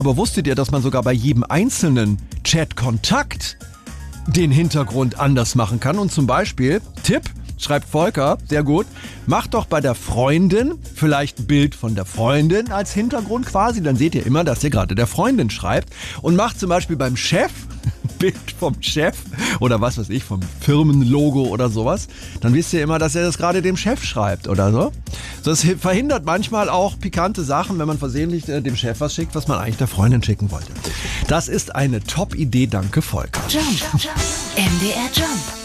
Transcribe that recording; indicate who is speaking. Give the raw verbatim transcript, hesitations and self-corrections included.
Speaker 1: Aber wusstet ihr, dass man sogar bei jedem einzelnen Chat-Kontakt den Hintergrund anders machen kann? Und zum Beispiel, Tipp, schreibt Volker, sehr gut, macht doch bei der Freundin vielleicht ein Bild von der Freundin als Hintergrund quasi. Dann seht ihr immer, dass ihr gerade der Freundin schreibt. Und macht zum Beispiel beim Chef ein Bild vom Chef oder was weiß ich, vom Firmenlogo oder sowas. Dann wisst ihr immer, dass er das gerade dem Chef schreibt oder so. Das verhindert manchmal auch pikante Sachen, wenn man versehentlich dem Chef was schickt, was man eigentlich der Freundin schicken wollte. Das ist eine Top-Idee, danke Volker.
Speaker 2: Jump. M D R Jump.